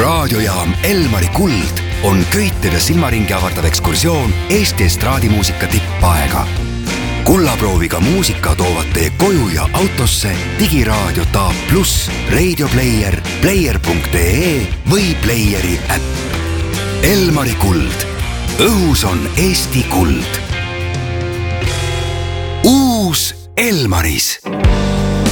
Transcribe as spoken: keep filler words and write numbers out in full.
raadiojaam Elmari Kuld on köitede silmaringi avardav ekskursioon Eesti estraadimuusika tippaega. Kullaprooviga muusika toovad teie koju ja autosse digiraadio Taab Plus, Radio Player, player punkt ee või Playeri äpp. Elmari Kuld. Õhus on Eesti kuld. Uus Elmaris.